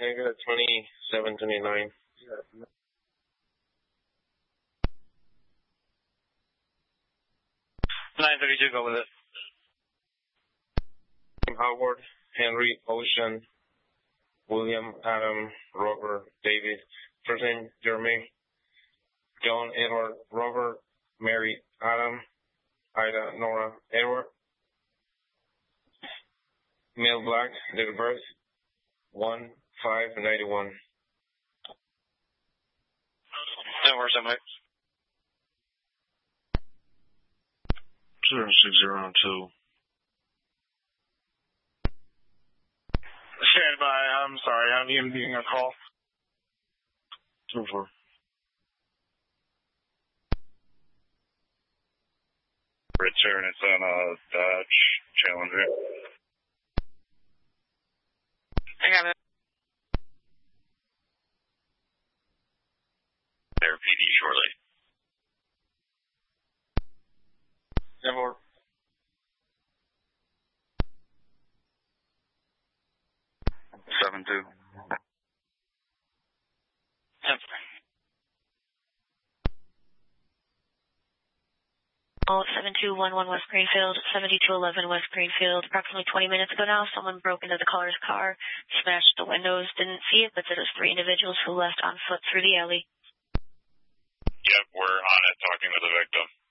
I got a 2729. 932, go with it. Howard, Henry, Ocean, William, Adam, Robert, David, first name Jeremy, John, Edward, Robert, Mary, Adam, Ida, Nora, Edward, male black, date of birth, 1/5/91. That works, mate. 0602. Stand by. I'm sorry. I'm getting a call. 24. Return, it's on a Dodge Challenger. I got it. There, PD shortly. Edward. Seven two. 7211 West Greenfield, 7211 West Greenfield. Approximately 20 minutes ago now, someone broke into the caller's car, smashed the windows, didn't see it, but said it was 3 individuals who left on foot through the alley. Yep, we're on it, talking to the victim.